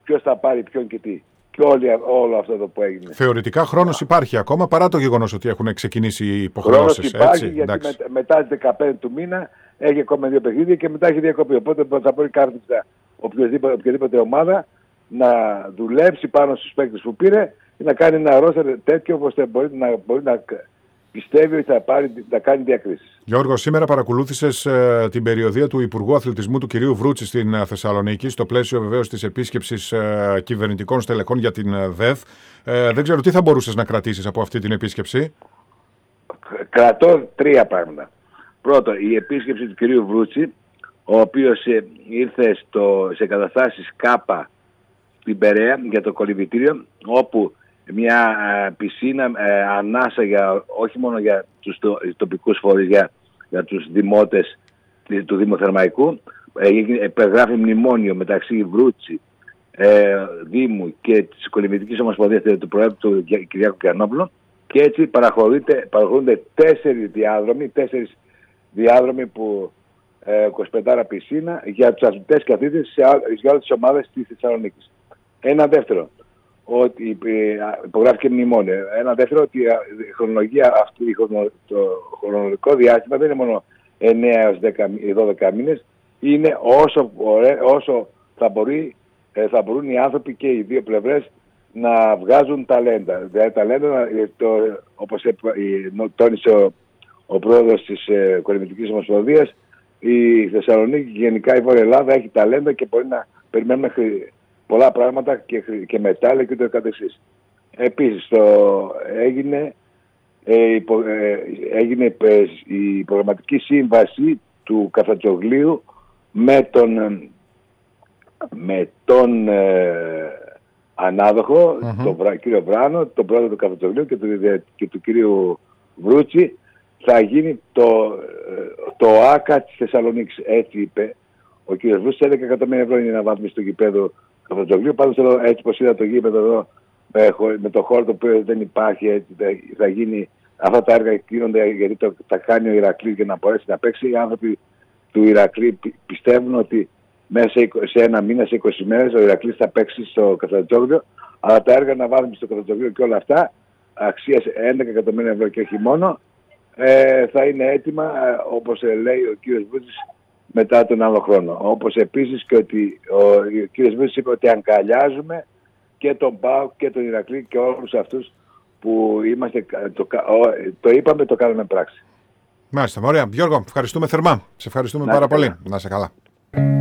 ποιος θα πάρει ποιον και τι. Και όλο αυτό το που έγινε. Θεωρητικά χρόνος υπάρχει ακόμα, παρά το γεγονός ότι έχουν ξεκινήσει οι υποχρεώσεις. Χρόνος υπάρχει, έτσι, γιατί μετά τις 15 του μήνα έχει ακόμα 2 παιχνίδια και μετά έχει διακοπή. Οπότε θα μπορεί κάρτιστα οποιαδήποτε ομάδα να δουλέψει πάνω στους παίκτες που πήρε ή να κάνει ένα ρόστερ τέτοιο ώστε μπορεί να πιστεύει ότι θα κάνει διακρίσεις. Γιώργο, σήμερα παρακολούθησες την περιοδεία του Υπουργού Αθλητισμού του κυρίου Βρούτση στην Θεσσαλονίκη, στο πλαίσιο βεβαίως της επίσκεψης κυβερνητικών στελεχών για την ΔΕΘ. Δεν ξέρω τι θα μπορούσες να κρατήσεις από αυτή την επίσκεψη. Κρατώ 3 πράγματα. Πρώτο, η επίσκεψη του κυρίου Βρούτση, ο οποίος ήρθε σε καταστάσεις ΚΑΠΑ στην Περαία για το κολυμβητήριο, όπου μια πισίνα ανάσα όχι μόνο για τους τοπικούς φορείς, για τους δημότες του Δήμου Θερμαϊκού. Υπεγράφει μνημόνιο μεταξύ Βρούτση, Δήμου και της Κολυμβητικής Ομοσπονδίας του Προέδρου του Κυριάκου Κιανόπουλου, και έτσι παραχωρούνται 4 διάδρομοι που 25 πισίνα για τους αθλητές και αθλήτες για όλες τις ομάδες της Θεσσαλονίκης. Ένα δεύτερο, ότι υπογράφηκε μνημόνιο. Ένα δεύτερο, ότι η χρονολογία αυτή, το χρονολογικό διάστημα δεν είναι μόνο 9 έως 12 μήνες, είναι όσο θα μπορούν οι άνθρωποι και οι δύο πλευρές να βγάζουν ταλέντα. Δηλαδή ταλέντα, όπως τόνισε ο πρόεδρος της Κολυμβητικής Ομοσπονδίας, η Θεσσαλονίκη και γενικά η Βόρεια Ελλάδα έχει ταλέντα και μπορεί να περιμένουμε πολλά πράγματα και μετάλλια και το καθεξής. Επίσης έγινε η προγραμματική σύμβαση του Καφτατζογλίου με τον ανάδοχο, τον κύριο Βράνο, τον πρόεδρο του Καφτατζογλίου και του κύριου Βρούτση. Θα γίνει το ΆΚΑ της Θεσσαλονίκης, έτσι είπε ο κύριος Βρούτσης. 11 εκατομμύρια ευρώ είναι να βάθμιση του γηπέδου Καφτατζογλίου. Πάντως έτσι πως είδα το γήπεδο εδώ με το χώρο το οποίο δεν υπάρχει, έτσι, θα γίνει, αυτά τα έργα γίνονται γιατί τα κάνει ο Ηρακλής για να μπορέσει να παίξει. Οι άνθρωποι του Ηρακλή πιστεύουν ότι μέσα σε ένα μήνα, σε 20 μέρες, ο Ηρακλής θα παίξει στο Καφτατζόγλιο, αλλά τα έργα αναβάθμιση στο Καφτατζόγλιο και όλα αυτά, αξίας 11 εκατομμύρια ευρώ και όχι μόνο, θα είναι έτοιμα, όπως λέει ο κύριος Βρούτσης, μετά τον άλλο χρόνο. Όπως επίσης και ότι ο κύριος Βρούτσης είπε ότι αγκαλιάζουμε και τον ΠΑΟΚ και τον Ηρακλή και όλους αυτούς που είμαστε, το είπαμε, το κάναμε πράξη. Μάλιστα, ωραία. Γιώργο, ευχαριστούμε θερμά. Σε ευχαριστούμε πάρα πολύ. Να είσαι καλά.